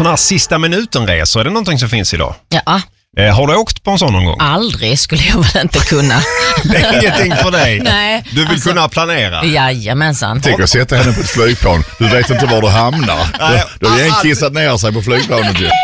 sådana här sista minuten-resor, är det någonting som finns idag? Ja. Har du åkt på en sån någon gång? Aldrig skulle jag väl inte kunna. Det är ingenting för dig. Nej, du vill kunna planera. Jajamensan. Tänk att sätta henne på ett flygplan. Du vet inte var du hamnar. Då har en kissat ner sig på flygplanet.